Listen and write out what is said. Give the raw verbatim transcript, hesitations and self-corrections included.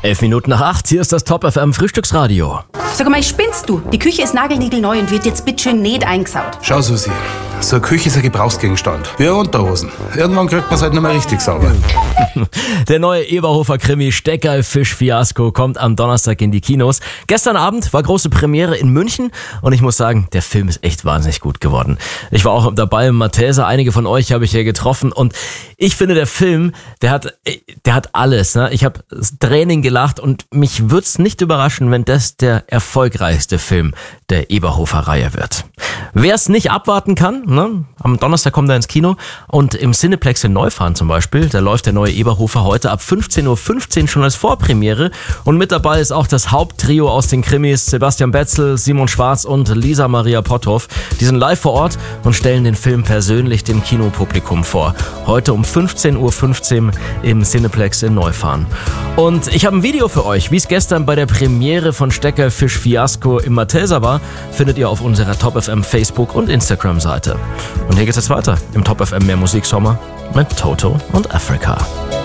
Elf Minuten nach acht, hier ist das Top F M Frühstücksradio. Sag mal, spinnst du? Die Küche ist nagelniegelneu und wird jetzt bitteschön nicht eingesaut. Schau, Susi, so eine Küche ist ein Gebrauchsgegenstand. Wie eine Unterhosen. Irgendwann kriegt man es halt nicht mehr richtig sauber. Der neue Eberhofer-Krimi Steckerl-Fisch-Fiasko kommt am Donnerstag in die Kinos. Gestern Abend war große Premiere in München und ich muss sagen, der Film ist echt wahnsinnig gut geworden. Ich war auch dabei im Malteser, einige von euch habe ich hier getroffen und ich finde, der Film, der hat, der hat alles. Ne? Ich habe Tränen gelacht und mich würde es nicht überraschen, wenn das der erfolgreichste Film der Eberhofer-Reihe wird. Wer es nicht abwarten kann, ne? Am Donnerstag kommt er ins Kino und im Cineplex in Neufahren zum Beispiel, da läuft der neue Eberhofer heute ab fünfzehn Uhr fünfzehn schon als Vorpremiere und mit dabei ist auch das Haupttrio aus den Krimis, Sebastian Betzel, Simon Schwarz und Lisa Maria Potthoff. Die sind live vor Ort und stellen den Film persönlich dem Kinopublikum vor. Heute um fünfzehn Uhr fünfzehn im Cineplex in Neufahren. Und ich habe ein Video für euch, wie es gestern bei der Premiere von Steckerl-Fisch-Fiasko im Malteser war, findet ihr auf unserer Top F M Facebook- und Instagram-Seite. Und hier geht es jetzt weiter im Top F M Mehr Musik Sommer mit Toto und Africa.